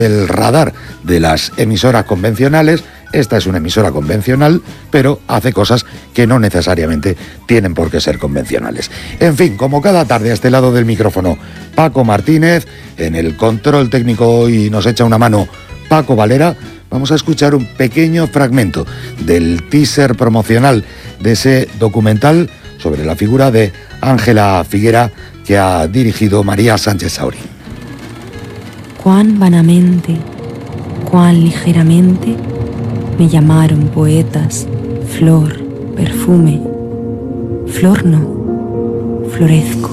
el radar de las emisoras convencionales. Esta es una emisora convencional, pero hace cosas que no necesariamente tienen por qué ser convencionales. En fin, como cada tarde a este lado del micrófono, Paco Martínez, en el control técnico hoy nos echa una mano Paco Valera. Vamos a escuchar un pequeño fragmento del teaser promocional de ese documental sobre la figura de Ángela Figuera que ha dirigido María Sánchez Saurín. Cuán vanamente, cuán ligeramente me llamaron poetas, flor, perfume. Flor no, florezco.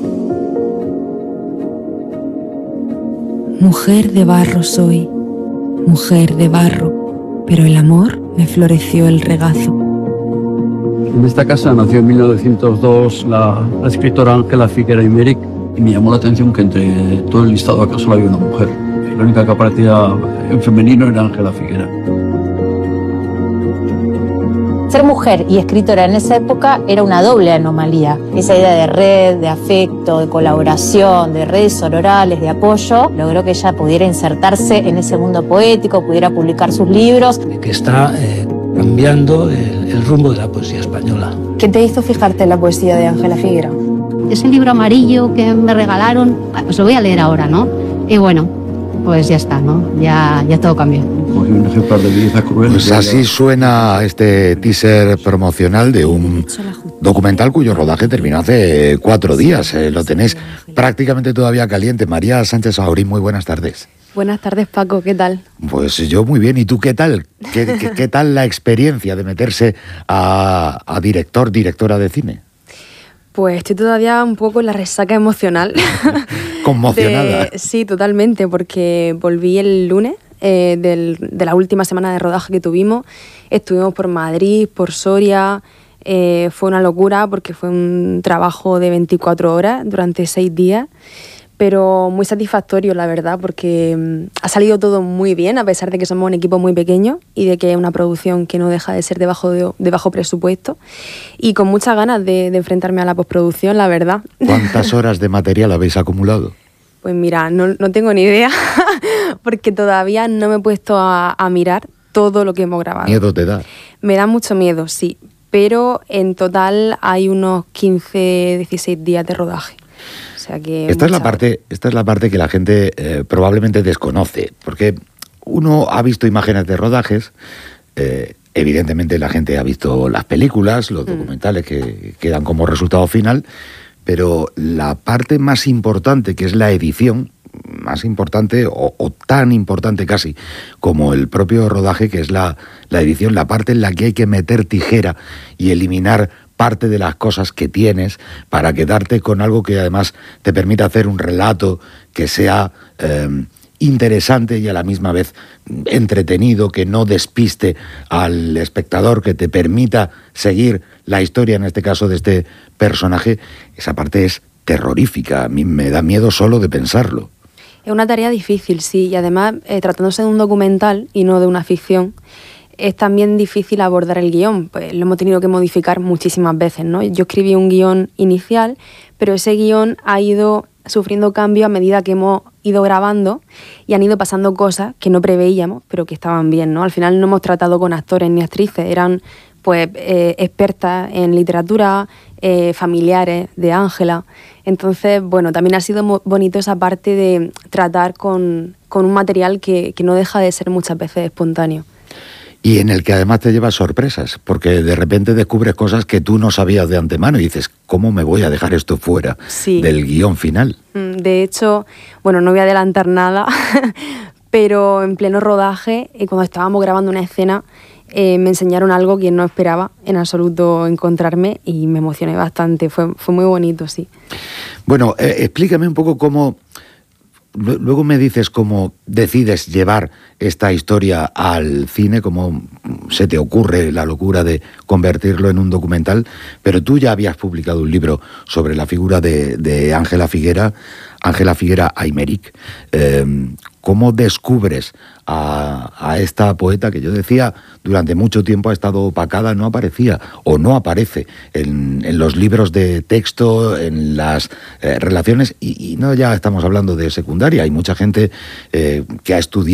Mujer de barro soy, mujer de barro, pero el amor me floreció el regazo. En esta casa nació en 1902 la escritora Ángela Figuera Aymeric y me llamó la atención que entre todo el listado acá solo había una mujer. La única que aparecía en femenino era Ángela Figuera. Ser mujer y escritora en esa época era una doble anomalía. Esa idea de red, de afecto, de colaboración, de redes sororales, de apoyo, logró que ella pudiera insertarse en ese mundo poético, pudiera publicar sus libros. Que está cambiando el rumbo de la poesía española. ¿Qué te hizo fijarte en la poesía de Ángela Figuera? Ese libro amarillo que me regalaron, pues lo voy a leer ahora, ¿no? Y bueno, pues ya está, ¿no? Ya todo cambió. Cogí un ejemplar de Belleza Cruel. Pues así suena este teaser promocional de un documental cuyo rodaje terminó hace 4 días. Lo tenéis prácticamente todavía caliente. María Sánchez Saurín, muy buenas tardes. Buenas tardes, Paco, ¿qué tal? Pues yo muy bien. ¿Y tú qué tal? ¿Qué tal la experiencia de meterse a directora de cine? Pues estoy todavía un poco en la resaca emocional. Conmocionada. Sí, totalmente, porque volví el lunes de la última semana de rodaje que tuvimos. Estuvimos por Madrid, por Soria. Fue una locura porque fue un trabajo de 24 horas durante 6 días. Pero muy satisfactorio, la verdad, porque ha salido todo muy bien, a pesar de que somos un equipo muy pequeño y de que es una producción que no deja de ser de bajo presupuesto, y con muchas ganas de enfrentarme a la postproducción, la verdad. ¿Cuántas horas de material habéis acumulado? Pues mira, no tengo ni idea, porque todavía no me he puesto a mirar todo lo que hemos grabado. ¿Miedo te da? Me da mucho miedo, sí, pero en total hay unos 15, 16 días de rodaje. O sea que esta es la parte que la gente probablemente desconoce, porque uno ha visto imágenes de rodajes, evidentemente la gente ha visto las películas, los documentales que quedan como resultado final, pero la parte más importante, que es la edición, más importante o tan importante casi como el propio rodaje, que es la edición, la parte en la que hay que meter tijera y eliminar parte de las cosas que tienes para quedarte con algo que además te permita hacer un relato que sea interesante y a la misma vez entretenido, que no despiste al espectador, que te permita seguir la historia, en este caso de este personaje. Esa parte es terrorífica, a mí me da miedo solo de pensarlo. Es una tarea difícil, sí, y además tratándose de un documental y no de una ficción, es también difícil abordar el guión, pues lo hemos tenido que modificar muchísimas veces, ¿no? Yo escribí un guión inicial, pero ese guión ha ido sufriendo cambios a medida que hemos ido grabando y han ido pasando cosas que no preveíamos, pero que estaban bien, ¿no? Al final no hemos tratado con actores ni actrices, eran pues expertas en literatura, familiares de Ángela. Entonces, bueno, también ha sido bonito esa parte de tratar con un material que no deja de ser muchas veces espontáneo. Y en el que además te llevas sorpresas, porque de repente descubres cosas que tú no sabías de antemano y dices, ¿cómo me voy a dejar esto fuera del guión final? De hecho, bueno, no voy a adelantar nada, pero en pleno rodaje, cuando estábamos grabando una escena, me enseñaron algo que no esperaba en absoluto encontrarme y me emocioné bastante, fue muy bonito, sí. Bueno, explícame un poco cómo... Luego me dices cómo decides llevar esta historia al cine, cómo se te ocurre la locura de convertirlo en un documental, pero tú ya habías publicado un libro sobre la figura de Ángela Figuera Aymeric. ¿Cómo descubres a esta poeta que yo decía durante mucho tiempo ha estado opacada, no aparecía o no aparece en los libros de texto, en las relaciones, y no ya estamos hablando de secundaria, hay mucha gente que ha estudiado